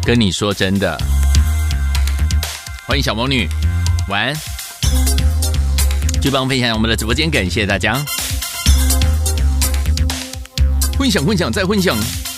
跟你说真的，欢迎小魔女，晚安。就帮我分享我们的直播间，感谢大家。混享再混享。